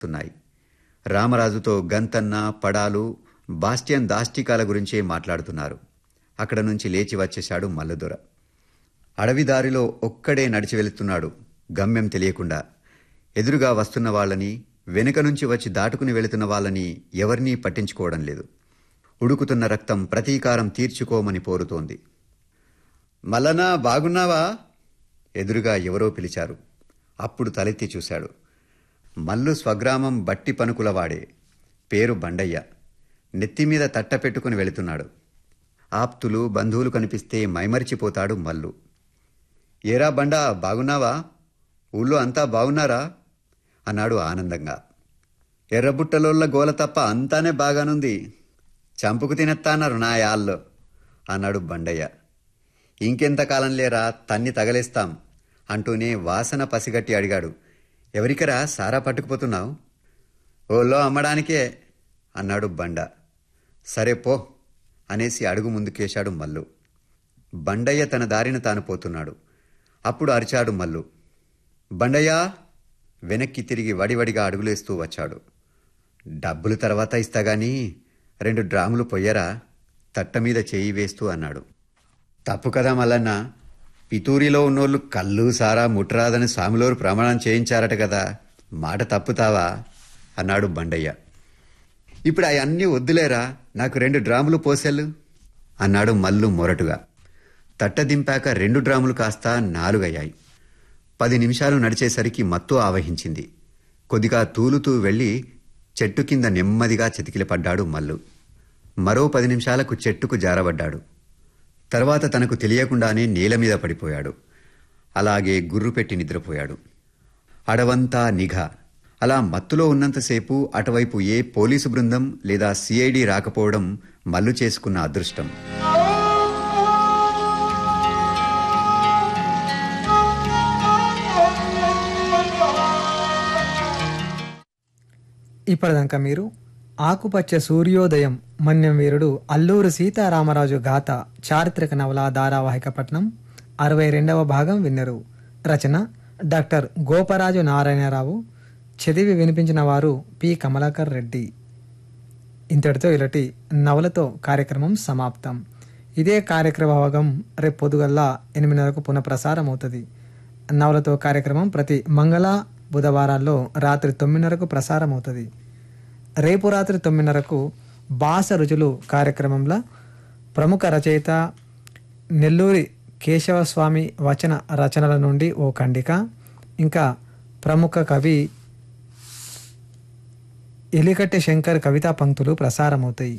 తున్నాయి. రామరాజుతో గంతన్న, పడాలు, Bastian దాష్టికాల గురించే మాట్లాడుతున్నారు. అక్కడ నుంచి లేచి వచ్చేశాడు మల్లుదొర. అడవిదారిలో ఒక్కడే నడిచి వెళుతున్నాడు, గమ్యం తెలియకుండా. ఎదురుగా వస్తున్న వాళ్ళని, వెనుక నుంచి వచ్చి దాటుకుని వెళుతున్న వాళ్ళని ఎవరినీ పట్టించుకోవడం లేదు. ఉడుకుతున్న రక్తం ప్రతీకారం తీర్చుకోమని పోరుతోంది. మల్లనా, బాగున్నావా? ఎదురుగా ఎవరో పిలిచారు. అప్పుడు తలెత్తి చూశాడు. మల్లు స్వగ్రామం బట్టి పనుకులవాడే, పేరు బండయ్య. నెత్తిమీద తట్ట పెట్టుకుని వెళుతున్నాడు. ఆప్తులు, బంధువులు కనిపిస్తే మైమరిచిపోతాడు మల్లు. ఏరా బండా, బాగున్నావా? ఊళ్ళో అంతా బాగున్నారా? అన్నాడు ఆనందంగా. ఎర్రబుట్టలోళ్ళ గోల తప్ప అంతానే బాగానుంది. చంపుకు తినెత్తాన్నారు నా యాల్లో అన్నాడు బండయ్య. ఇంకెంతకాలం లేరా, తన్ని తగలేస్తాం అంటూనే వాసన పసిగట్టి అడిగాడు. ఎవరికరా సారా పట్టుకుపోతున్నావు? ఓలో అమ్మడానికే అన్నాడు బండ. సరే పో అనేసి అడుగు ముందుకేశాడు మల్లు. బండయ్య తన దారిన తాను పోతున్నాడు. అప్పుడు అరిచాడు మల్లు. బండయ్య! వెనక్కి తిరిగి వడివడిగా అడుగులేస్తూ వచ్చాడు. డబ్బులు తర్వాత ఇస్తాగాని 2 డ్రాములు పొయ్యరా, తట్టమీద చేయి వేస్తూ అన్నాడు. తప్పు కదా మల్లన్న, పితూరిలో ఉన్నోళ్ళు కళ్ళు సారా ముట్టరాదని సాములోరు ప్రమాణం చేయించారట కదా, మాట తప్పుతావా అన్నాడు బండయ్య. ఇప్పుడు అవన్నీ వద్దులేరా, నాకు 2 డ్రాములు పోసెళ్ళు అన్నాడు మల్లు మొరటుగా. తట్ట దింపాక 2 డ్రాములు కాస్త 4 అయ్యాయి. 10 నిమిషాలు నడిచేసరికి మత్తు ఆవహించింది. కొద్దిగా తూలుతూ వెళ్లి చెట్టు కింద నెమ్మదిగా చితికిలపడ్డాడు మల్లు. మరో 10 నిమిషాలకు చెట్టుకు జారబడ్డాడు. తర్వాత తనకు తెలియకుండానే నేల మీద పడిపోయాడు. అలాగే గుర్రు పెట్టి నిద్రపోయాడు. అడవంతా నిఘా. అలా మత్తులో ఉన్నంతసేపు అటువైపు ఏ పోలీసు బృందం లేదా సిఐడి రాకపోవడం మల్లు చేసుకున్న అదృష్టం. ఇప్పటిదాకా మీరు ఆకుపచ్చ సూర్యోదయం, మన్యం వీరుడు అల్లూరు సీతారామరాజు గాథ చారిత్రక నవల ధారావాహిక పఠనం 62వ భాగం విన్నరు. రచన డాక్టర్ గోపరాజు నారాయణరావు. చదివి వినిపించిన వారు పి కమలాకర్ రెడ్డి. ఇంతటితో ఇలాంటి నవలతో కార్యక్రమం సమాప్తం. ఇదే కార్యక్రమ భాగం రేపు పొద్దుగల్లా 8 పునఃప్రసారం అవుతుంది. నవలతో కార్యక్రమం ప్రతి మంగళ, బుధవారాల్లో రాత్రి 9 ప్రసారం అవుతుంది. రేపు రాత్రి 9 బాస రుచులు కార్యక్రమంలో ప్రముఖ రచయిత నెల్లూరి కేశవస్వామి వచన రచనల నుండి ఓ ఖండిక, ఇంకా ప్రముఖ కవి ఎలికట్టె శంకర్ కవితా పంక్తులు ప్రసారమవుతాయి.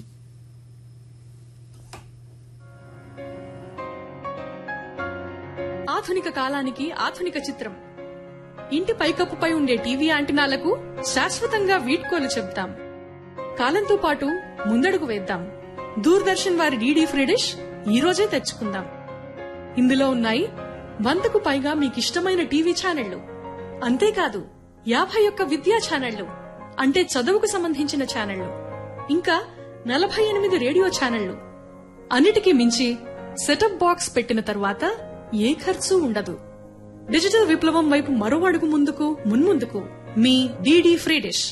ఆధునిక కాలానికి ఆధునిక చిత్రం. ఇంటి పైకప్పుపై ఉండే టీవీ యాంటినాలకు శాశ్వతంగా వీడ్కోలు చెప్తాం. కాలంతో పాటు ముందడుగు వేద్దాం. దూరదర్శన్ వారి డీడీ ఫ్రీ డిష్ ఈ రోజే తెచ్చుకుందాం. ఇందులో ఉన్నాయి 100కు పైగా మీకిష్టమైన టీవీ ఛానళ్లు. అంతేకాదు 51 విద్యా ఛానళ్లు, అంటే చదువుకు సంబంధించిన ఛానళ్లు, ఇంకా 48 రేడియో ఛానళ్లు. అన్నిటికీ మించి సెటప్ బాక్స్ పెట్టిన తర్వాత ఏ ఖర్చు ఉండదు. డిజిటల్ విప్లవం వైపు మరో అడుగు ముందుకు మున్ముందుకు. మీ డీడీ ఫ్రీ డిష్.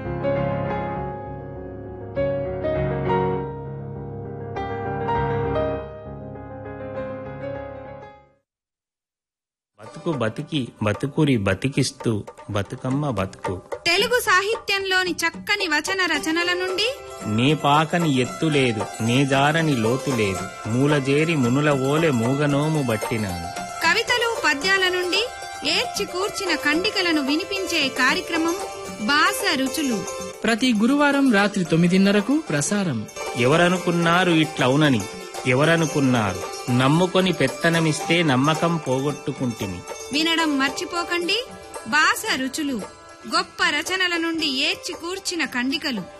బతుకు బతికి బతుకురి బతికిస్తూ బతుకమ్మ బతుకు. తెలుగు సాహిత్యంలోని చక్కని వచన రచనల నుండి నీ పాకని ఎత్తు లేదు, నీ జారని లోతు లేదు, మూలజేరి మునుల ఓలె మూగనోము బట్టినాను. కవితలు, పద్యాల నుండి ఏర్చి కూర్చిన ఖండికలను వినిపించే కార్యక్రమం బాస రుచులు. ప్రతి గురువారం రాత్రి 9:30 ప్రసారం. ఎవరనుకున్నారు ఇట్లవునని, ఎవరనుకున్నారు? నమ్ముకొని పెత్తనమిస్తే నమ్మకం పోగొట్టుకుంటిని. వినడం మర్చిపోకండి. బాస రుచులు, గొప్ప రచనల నుండి ఏర్చి కూర్చిన ఖండికలు.